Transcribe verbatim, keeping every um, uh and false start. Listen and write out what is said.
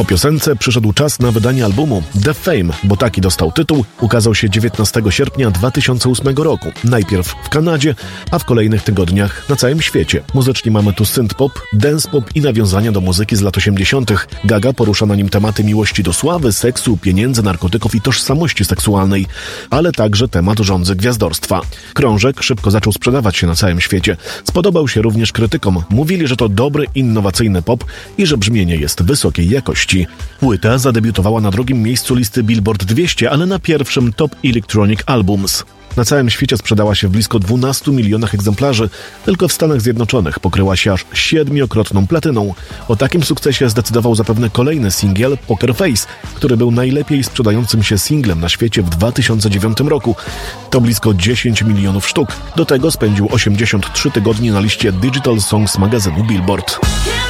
Po piosence przyszedł czas na wydanie albumu. The Fame, bo taki dostał tytuł, ukazał się dziewiętnastego sierpnia dwa tysiące ósmego roku. Najpierw w Kanadzie, a w kolejnych tygodniach na całym świecie. Muzycznie mamy tu synth-pop, dance-pop i nawiązania do muzyki z lat osiemdziesiątych. Gaga porusza na nim tematy miłości do sławy, seksu, pieniędzy, narkotyków i tożsamości seksualnej, ale także temat żądzy gwiazdorstwa. Krążek szybko zaczął sprzedawać się na całym świecie. Spodobał się również krytykom. Mówili, że to dobry, innowacyjny pop i że brzmienie jest wysokiej jakości. Płyta zadebiutowała na drugim miejscu listy Billboard dwieście, ale na pierwszym Top Electronic Albums. Na całym świecie sprzedała się w blisko dwunastu milionach egzemplarzy. Tylko w Stanach Zjednoczonych pokryła się aż siedmiokrotną platyną. O takim sukcesie zdecydował zapewne kolejny singiel Poker Face, który był najlepiej sprzedającym się singlem na świecie w dwa tysiące dziewiątym roku. To blisko dziesięć milionów sztuk. Do tego spędził osiemdziesiąt trzy tygodnie na liście Digital Songs magazynu Billboard.